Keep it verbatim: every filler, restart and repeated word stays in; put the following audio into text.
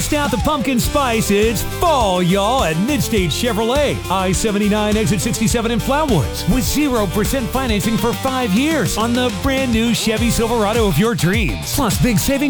Bust out the pumpkin spice. It's fall, y'all, at Midstate Chevrolet. I seventy-nine, exit sixty-seven in Flatwoods. With zero percent financing for five years on the brand new Chevy Silverado of your dreams. Plus, big savings